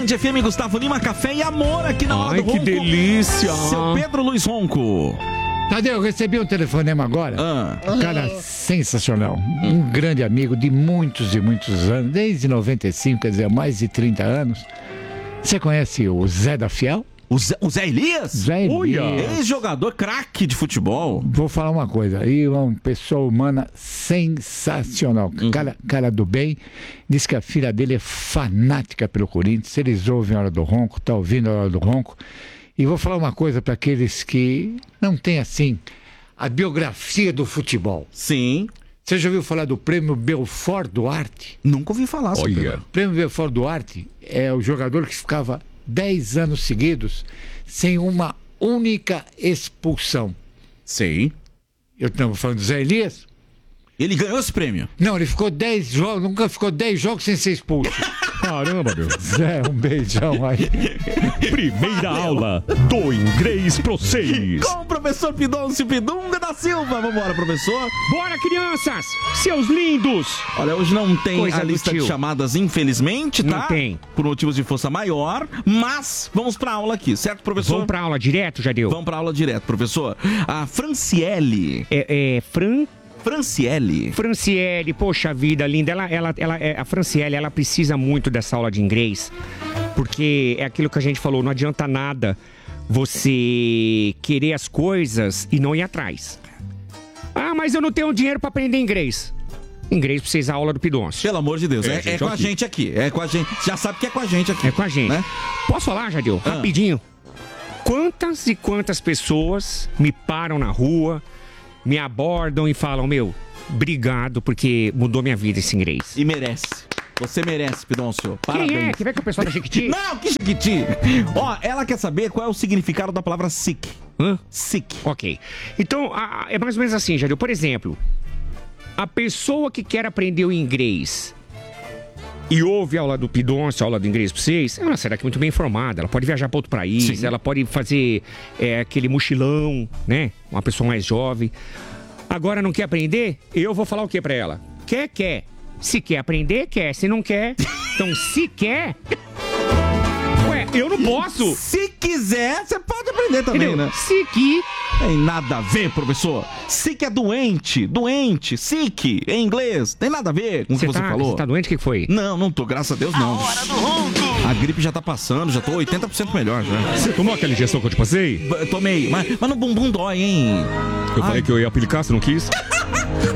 Band FM, Gustavo Lima, café e amor aqui na hora do Ronco. Ai, que delícia! Seu Pedro Luiz Ronco. Tadeu, eu recebi um telefonema agora. Um cara sensacional. Um grande amigo de muitos e muitos anos, desde 95, quer dizer, mais de 30 anos. Você conhece o Zé da Fiel? O Zé Elias? Zé Elias. Ex-jogador craque de futebol. Vou falar uma coisa, aí uma pessoa humana sensacional, cara do bem, diz que a filha dele é fanática pelo Corinthians, eles ouvem a Hora do Ronco, tá ouvindo a Hora do Ronco, e vou falar uma coisa para aqueles que não têm assim, a biografia do futebol. Sim. Você já ouviu falar do Prêmio Belfort Duarte? Nunca ouvi falar sobre isso. O Prêmio Belfort Duarte é o jogador que ficava 10 anos seguidos sem uma única expulsão. Sim. Eu estava falando do Zé Elias. Ele ganhou esse prêmio? Não, ele ficou 10 jogos, nunca ficou 10 jogos sem ser expulso. Caramba, meu. Zé, um beijão aí. Primeira aula do Inglês Pro 6. Com o professor Pidoncio Pidunga da Silva. Vambora, professor. Bora, crianças! Seus lindos! Olha, hoje não tem Coisa a do lista de tio. chamadas, infelizmente, tá? Não tem. Por motivos de força maior, mas vamos pra aula aqui, certo, professor? Vamos pra aula direto, Jadeu? Vamos pra aula direto, professor. A Franciele. Franciele, poxa vida, linda. A Franciele, ela precisa muito dessa aula de inglês, porque é aquilo que a gente falou, não adianta nada você querer as coisas e não ir atrás. Ah, mas eu não tenho dinheiro pra aprender inglês. Inglês precisa da aula do Pidoncio. Pelo amor de Deus, é com a gente aqui. É com a gente. Já sabe que é com a gente aqui. É com a gente. Né? Posso falar, Jadeu? Rapidinho. Quantas e quantas pessoas me param na rua, me abordam e falam, meu, obrigado porque mudou minha vida esse inglês. E merece. Você merece, Pidoncio. Parabéns. Quem é? Quem vai com o pessoal da Jequiti? Não, que Jequiti. Ó, ela quer saber qual é o significado da palavra sick. Sick. Ok. Então, é mais ou menos assim, Jadeu. Por exemplo, a pessoa que quer aprender o inglês e ouve a aula do Pidoncio, a aula do inglês pra vocês, ela será que muito bem informada. Ela pode viajar para outro país, ela pode fazer aquele mochilão, né? Uma pessoa mais jovem. Agora não quer aprender? Eu vou falar o que pra ela? Quer. Se quer aprender, quer. Se não quer, então se quer... Ué, eu não posso. Se quiser, você pode aprender também, entendeu? né? Sick. Tem nada a ver, professor. Sick é doente. Sick, em inglês. Tem nada a ver com o que você falou. Você tá doente? O que foi? Não tô, graças a Deus não. A gripe já tá passando, já tô 80% melhor já. Você tomou aquela injeção que eu te passei? Tomei, mas no bumbum dói, hein? Eu falei que eu ia aplicar, você não quis?